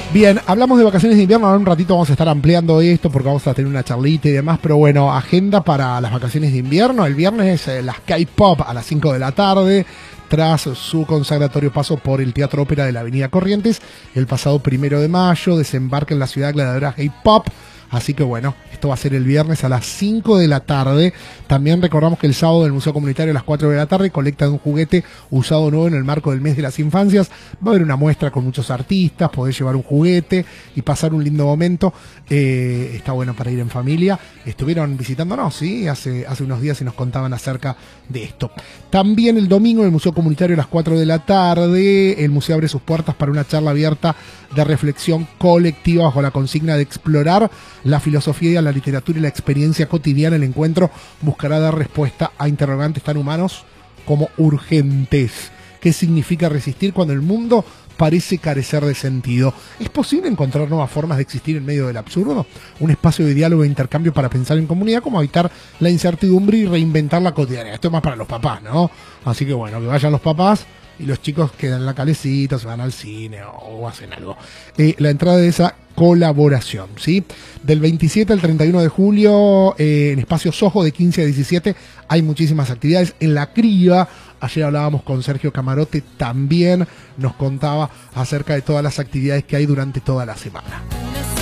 Bien, hablamos de vacaciones de invierno, ahora un ratito vamos a estar ampliando esto porque vamos a tener una charlita y demás, pero bueno, agenda para las vacaciones de invierno. El viernes las K-Pop a las 5 de la tarde, tras su consagratorio paso por el Teatro Ópera de la Avenida Corrientes. El pasado 1 de mayo desembarca en la ciudad gladiadora K-Pop. Así que bueno, esto va a ser el viernes a las 5 de la tarde. También recordamos que el sábado del Museo Comunitario a las 4 de la tarde colectan un juguete usado nuevo en el marco del mes de las infancias. Va a haber una muestra con muchos artistas, podés llevar un juguete y pasar un lindo momento. Está bueno para ir en familia. Estuvieron visitándonos, ¿sí? Hace unos días y nos contaban acerca de esto. También el domingo en el Museo Comunitario a las 4 de la tarde, el museo abre sus puertas para una charla abierta de reflexión colectiva bajo la consigna de explorar la filosofía, la literatura y la experiencia cotidiana. El encuentro buscará dar respuesta a interrogantes tan humanos como urgentes. ¿Qué significa resistir cuando el mundo parece carecer de sentido? ¿Es posible encontrar nuevas formas de existir en medio del absurdo? Un espacio de diálogo e intercambio para pensar en comunidad, como evitar la incertidumbre y reinventar la cotidianidad. Esto es más para los papás, ¿no? Así que bueno, que vayan los papás y los chicos quedan en la calecita, se van al cine o hacen algo. La entrada de esa colaboración, ¿sí? Del 27 al 31 de julio, en Espacio Soho, de 15 a 17, hay muchísimas actividades. En La Criba, ayer hablábamos con Sergio Camarote, también nos contaba acerca de todas las actividades que hay durante toda la semana.